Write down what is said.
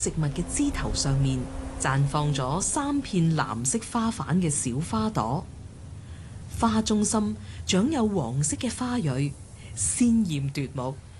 植物嘅枝頭上面綻放咗3片藍色花瓣嘅小花朵，花中心長有黃色嘅花蕊，鮮豔奪目。